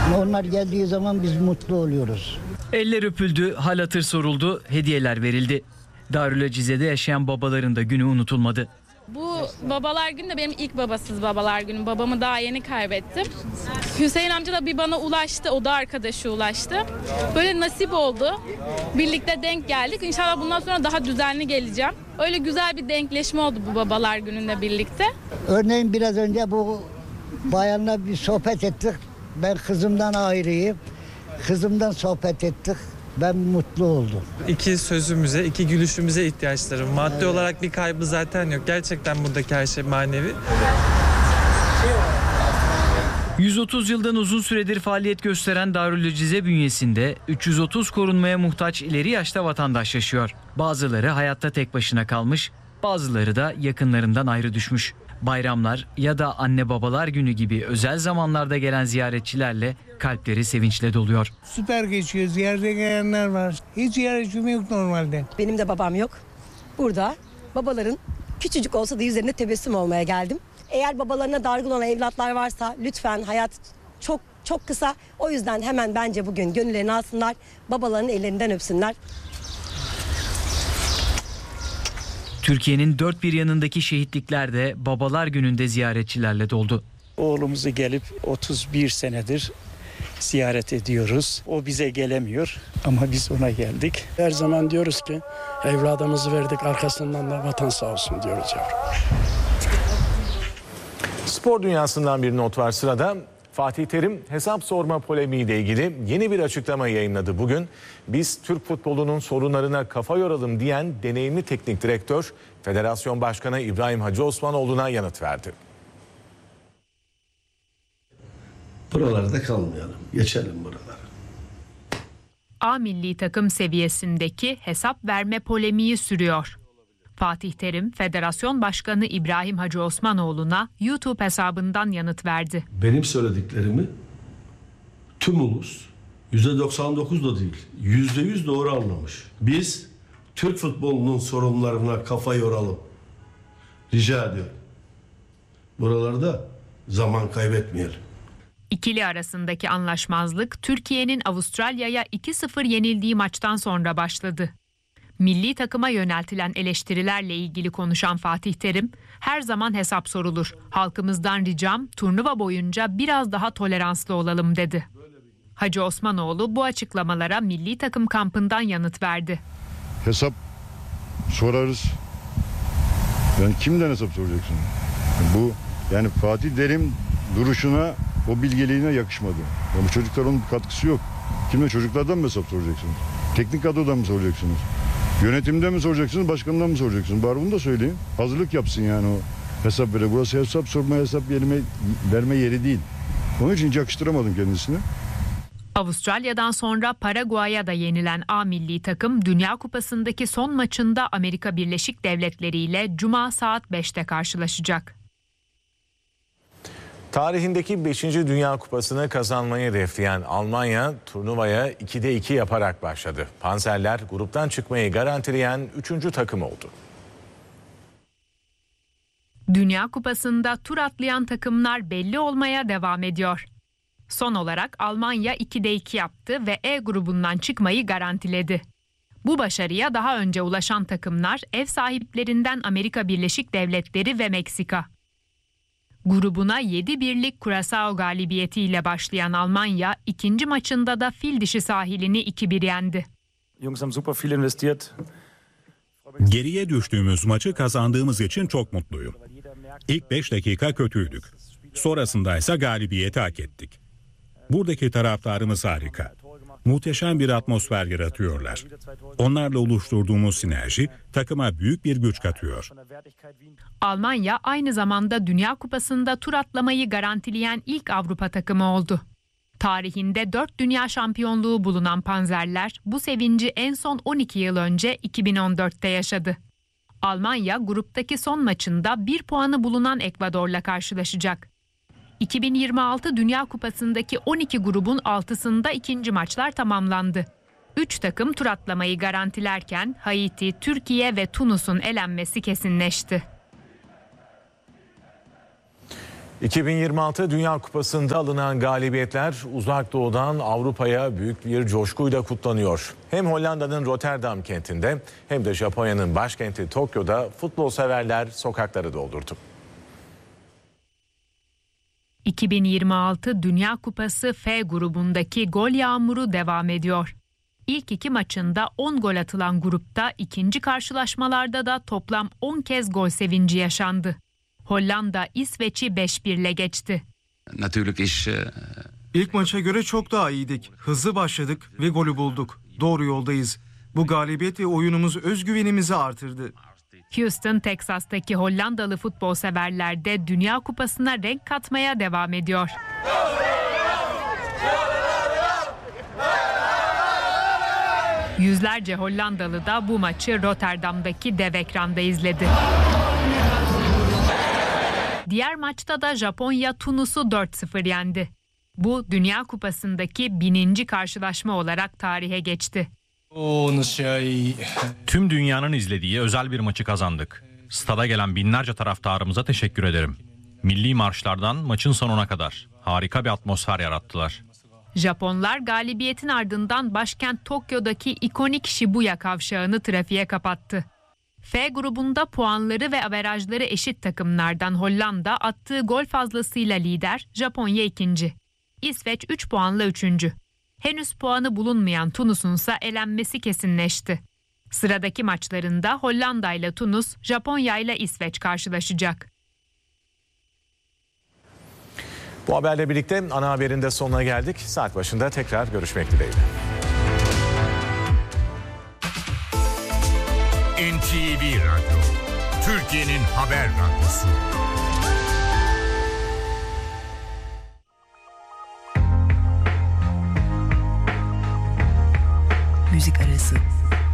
Onlar geldiği zaman biz mutlu oluyoruz. Eller öpüldü, hal hatır soruldu, hediyeler verildi. Darülacizede yaşayan babaların da günü unutulmadı. Bu babalar günü de benim ilk babasız babalar günüm. Babamı daha yeni kaybettim. Hüseyin amca da bir bana ulaştı, o da arkadaşı ulaştı. Böyle nasip oldu. Birlikte denk geldik. İnşallah bundan sonra daha düzenli geleceğim. Öyle güzel bir denkleşme oldu bu babalar gününde birlikte. Örneğin biraz önce bu bayanla bir sohbet ettik. Ben kızımdan ayrıyım. Kızımdan sohbet ettik. Ben mutlu oldum. İki sözümüze, iki gülüşümüze ihtiyaçları. Maddi olarak bir kaybı zaten yok. Gerçekten buradaki her şey manevi. 130 yıldan uzun süredir faaliyet gösteren Darülcize bünyesinde 330 korunmaya muhtaç ileri yaşta vatandaş yaşıyor. Bazıları hayatta tek başına kalmış, bazıları da yakınlarından ayrı düşmüş. Bayramlar ya da anne babalar günü gibi özel zamanlarda gelen ziyaretçilerle kalpleri sevinçle doluyor. Süper geçiyor. Ziyarete gelenler var. Hiç ziyaretçim yok normalde. Benim de babam yok. Burada babaların küçücük olsa da yüzlerinde tebessüm olmaya geldim. Eğer babalarına dargın olan evlatlar varsa lütfen, hayat çok kısa. O yüzden hemen bence bugün gönüllerini alsınlar. Babalarının ellerinden öpsünler. Türkiye'nin dört bir yanındaki şehitlikler de babalar gününde ziyaretçilerle doldu. Oğlumuzu gelip 31 senedir ziyaret ediyoruz. O bize gelemiyor ama biz ona geldik. Her zaman diyoruz ki evladımızı verdik, arkasından da vatan sağ olsun diyoruz yavrum. Spor dünyasından bir not var sırada. Fatih Terim hesap sorma polemiğiyle ilgili yeni bir açıklama yayınladı bugün. Biz Türk futbolunun sorunlarına kafa yoralım diyen deneyimli teknik direktör Federasyon Başkanı İbrahim Hacı Osmanoğlu'na yanıt verdi. Buralarda kalmayalım, geçelim buraları. A milli takım seviyesindeki hesap verme polemiği sürüyor. Fatih Terim, Federasyon Başkanı İbrahim Hacı Osmanoğlu'na YouTube hesabından yanıt verdi. Benim söylediklerimi tüm ulus %99 da değil, %100 doğru anlamış. Biz Türk futbolunun sorunlarına kafa yoralım. Rica ediyorum. Buralarda zaman kaybetmeyelim. İkili arasındaki anlaşmazlık Türkiye'nin Avustralya'ya 2-0 yenildiği maçtan sonra başladı. Milli takıma yöneltilen eleştirilerle ilgili konuşan Fatih Terim, her zaman hesap sorulur. Halkımızdan ricam turnuva boyunca biraz daha toleranslı olalım dedi. Hacı Osmanoğlu bu açıklamalara milli takım kampından yanıt verdi. Hesap sorarız. Yani kimden hesap soracaksın? Bu yani Fatih Terim duruşuna, o bilgeliğine yakışmadı. Yani bu çocukların katkısı yok. Kimden, çocuklardan mı hesap soracaksınız? Teknik kadrodan mı soracaksınız? Yönetimden mi soracaksınız, başkandan mı soracaksınız? Bari bunu da söyleyin. Hazırlık yapsın yani o hesap verir. Burası hesap sorma, hesap verme yeri değil. Onun için hiç yakıştıramadım kendisine. Avustralya'dan sonra Paraguay'a da yenilen A milli takım Dünya Kupası'ndaki son maçında Amerika Birleşik Devletleri ile Cuma saat 5'te karşılaşacak. Tarihindeki 5. Dünya Kupası'nı kazanmayı hedefleyen Almanya turnuvaya 2'de 2 yaparak başladı. Panzerler gruptan çıkmayı garantileyen 3. takım oldu. Dünya Kupası'nda tur atlayan takımlar belli olmaya devam ediyor. Son olarak Almanya 2'de 2 yaptı ve E grubundan çıkmayı garantiledi. Bu başarıya daha önce ulaşan takımlar ev sahiplerinden Amerika Birleşik Devletleri ve Meksika. Grubuna 7-1'lik Curaçao galibiyetiyle başlayan Almanya ikinci maçında da fil dişi sahilini 2-1 yendi. Geriye düştüğümüz maçı kazandığımız için çok mutluyum. İlk 5 dakika kötüydük. Sonrasında ise galibiyeti hak ettik. Buradaki taraftarımız harika. Muhteşem bir atmosfer yaratıyorlar. Onlarla oluşturduğumuz sinerji takıma büyük bir güç katıyor. Almanya aynı zamanda Dünya Kupası'nda tur atlamayı garantileyen ilk Avrupa takımı oldu. Tarihinde 4 dünya şampiyonluğu bulunan Panzerler bu sevinci en son 12 yıl önce 2014'te yaşadı. Almanya gruptaki son maçında 1 puanı bulunan Ekvador'la karşılaşacak. 2026 Dünya Kupası'ndaki 12 grubun 6'sında ikinci maçlar tamamlandı. 3 takım tur atlamayı garantilerken Haiti, Türkiye ve Tunus'un elenmesi kesinleşti. 2026 Dünya Kupası'nda alınan galibiyetler Uzak Doğu'dan Avrupa'ya büyük bir coşkuyla kutlanıyor. Hem Hollanda'nın Rotterdam kentinde hem de Japonya'nın başkenti Tokyo'da futbol severler sokakları doldurdu. 2026 Dünya Kupası F grubundaki gol yağmuru devam ediyor. İlk 2 maçında 10 gol atılan grupta ikinci karşılaşmalarda da toplam 10 kez gol sevinci yaşandı. Hollanda İsveç'i 5-1 ile geçti. İlk maça göre çok daha iyiydik. Hızlı başladık ve golü bulduk. Doğru yoldayız. Bu galibiyet ve oyunumuz özgüvenimizi artırdı. Houston, Teksas'taki Hollandalı futbol severler de Dünya Kupası'na renk katmaya devam ediyor. Yüzlerce Hollandalı da bu maçı Rotterdam'daki dev ekranda izledi. Diğer maçta da Japonya Tunus'u 4-0 yendi. Bu Dünya Kupası'ndaki 1000. karşılaşma olarak tarihe geçti. Tüm dünyanın izlediği özel bir maçı kazandık. Stada gelen binlerce taraftarımıza teşekkür ederim. Milli marşlardan maçın sonuna kadar harika bir atmosfer yarattılar. Japonlar galibiyetin ardından başkent Tokyo'daki ikonik Shibuya kavşağını trafiğe kapattı. F grubunda puanları ve averajları eşit takımlardan Hollanda attığı gol fazlasıyla lider, Japonya ikinci. İsveç 3 puanla üçüncü. Henüz puanı bulunmayan Tunus'un ise elenmesi kesinleşti. Sıradaki maçlarında Hollanda ile Tunus, Japonya ile İsveç karşılaşacak. Bu haberle birlikte ana haberin de sonuna geldik. Saat başında tekrar görüşmek dileğiyle. NTV Radyo, Türkiye'nin haber radyosu. Müzik arası.